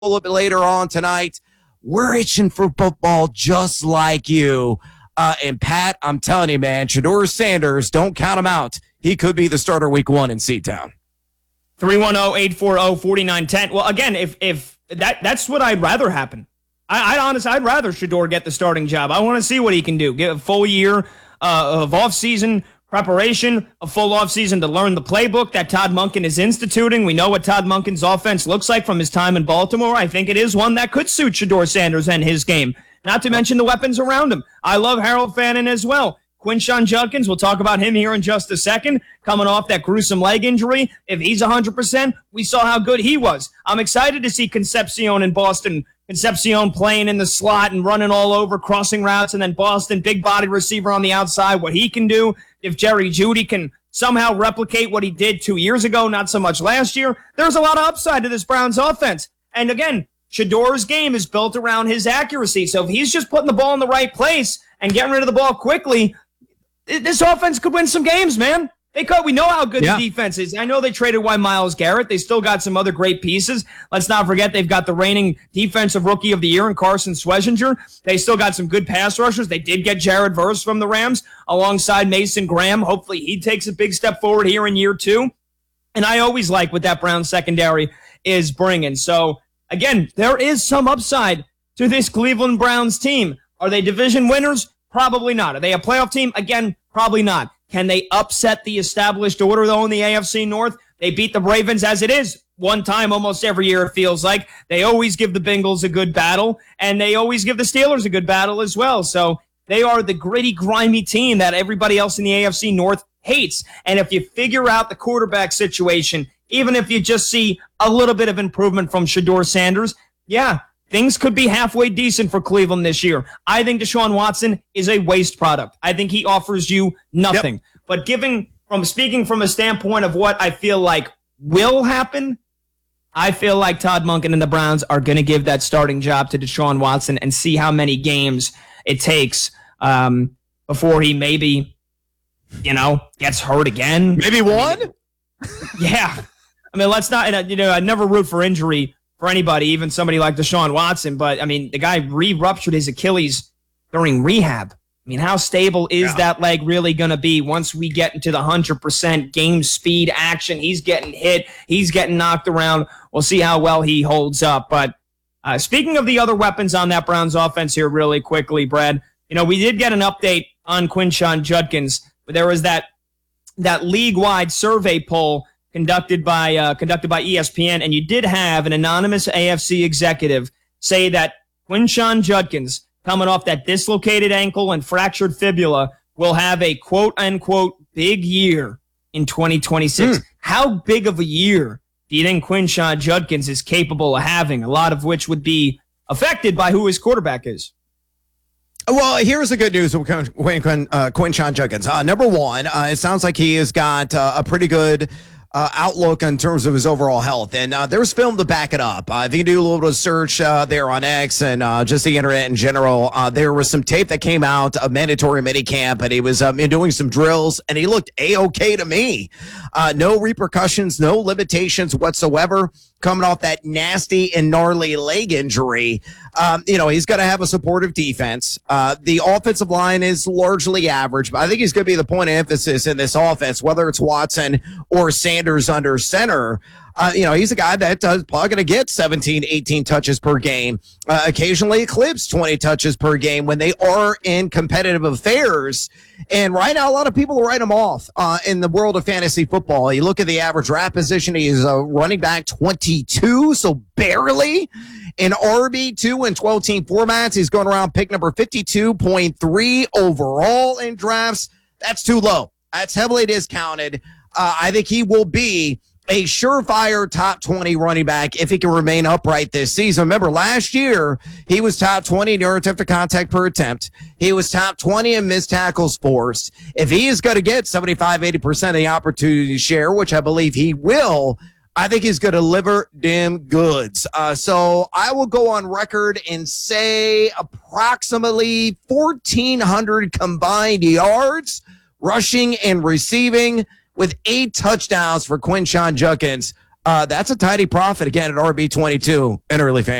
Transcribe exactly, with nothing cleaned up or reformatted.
little bit later on tonight. We're itching for football just like you. Uh, and Pat, I'm telling you, man, Shedeur Sanders, don't count him out. He could be the starter week one in Seatown. three one zero, eight four zero, four nine one zero. Well, again, if if that that's what I'd rather happen. I, I'd honestly, I'd rather Shedeur get the starting job. I want to see what he can do. Get a full year uh, of off-season preparation, a full offseason to learn the playbook that Todd Monken is instituting. We know what Todd Monken's offense looks like from his time in Baltimore. I think it is one that could suit Shedeur Sanders and his game, not to mention the weapons around him. I love Harold Fannin as well. Quinshon Judkins, we'll talk about him here in just a second, coming off that gruesome leg injury. If he's one hundred percent, we saw how good he was. I'm excited to see Concepcion in Boston. Concepcion playing in the slot and running all over, crossing routes, and then Boston, big body receiver on the outside, what he can do. If Jerry Jeudy can somehow replicate what he did two years ago, not so much last year, there's a lot of upside to this Browns offense. And again, Shedeur's game is built around his accuracy. So if he's just putting the ball in the right place and getting rid of the ball quickly, this offense could win some games, man. They could. We know how good yeah. the defense is. I know they traded away Myles Garrett. They still got some other great pieces. Let's not forget they've got the reigning defensive rookie of the year in Carson Schwarzenegger. They still got some good pass rushers. They did get Jared Verse from the Rams alongside Mason Graham. Hopefully he takes a big step forward here in year two. And I always like what that Browns secondary is bringing. So, again, there is some upside to this Cleveland Browns team. Are they division winners? Probably not. Are they a playoff team? Again, probably not. Can they upset the established order, though, in the A F C North? They beat the Ravens as it is one time almost every year, it feels like. They always give the Bengals a good battle, and they always give the Steelers a good battle as well. So they are the gritty, grimy team that everybody else in the A F C North hates. And if you figure out the quarterback situation, even if you just see a little bit of improvement from Shedeur Sanders, yeah, things could be halfway decent for Cleveland this year. I think Deshaun Watson is a waste product. I think he offers you nothing. Yep. But giving from speaking from a standpoint of what I feel like will happen, I feel like Todd Monken and the Browns are going to give that starting job to Deshaun Watson and see how many games it takes um, before he maybe, you know, gets hurt again. Maybe one? I mean, yeah. I mean, let's not, you know, I never root for injury for anybody, even somebody like Deshaun Watson. But, I mean, the guy re-ruptured his Achilles during rehab. I mean, how stable is yeah. that leg really going to be once we get into the one hundred percent game speed action? He's getting hit. He's getting knocked around. We'll see how well he holds up. But uh, speaking of the other weapons on that Browns offense here really quickly, Brad, you know, we did get an update on Quinshon Judkins, but there was that that league-wide survey poll conducted by uh, conducted by E S P N, and you did have an anonymous A F C executive say that Quinshon Judkins, coming off that dislocated ankle and fractured fibula, will have a quote-unquote big year in twenty twenty-six. Mm. How big of a year do you think Quinshon Judkins is capable of having, a lot of which would be affected by who his quarterback is? Well, here's the good news with Quin, Quin, uh, Quinshon Judkins. Uh, number one, uh, it sounds like he has got uh, a pretty good Uh, outlook in terms of his overall health. And uh, there's film to back it up. Uh, if you do a little bit of search uh, there on X and uh, just the internet in general, uh, there was some tape that came out of mandatory minicamp, and he was um, doing some drills, and he looked A-okay to me. Uh, no repercussions, no limitations whatsoever coming off that nasty and gnarly leg injury. Um, you know, he's going to have a supportive defense. Uh, the offensive line is largely average, but I think he's going to be the point of emphasis in this offense, whether it's Watson or Sanders under center. Uh, you know, he's a guy that uh, probably going to get seventeen, eighteen touches per game, uh, occasionally eclipse twenty touches per game when they are in competitive affairs. And right now, a lot of people write him off uh, in the world of fantasy football. You look at the average draft position, he's a running back twenty-two, so barely. In R B two and twelve-team formats, he's going around pick number fifty-two point three overall in drafts. That's too low. That's heavily discounted. Uh, I think he will be a surefire top twenty running back if he can remain upright this season. Remember, last year, he was top twenty in yards after contact per attempt. He was top twenty in missed tackles forced. If he is going to get seventy-five, eighty percent of the opportunity share, which I believe he will, I think he's going to deliver damn goods. Uh, so I will go on record and say approximately fourteen hundred combined yards, rushing and receiving, with eight touchdowns for Quinshon Judkins. Uh, that's a tidy profit again at R B twenty-two in early fan.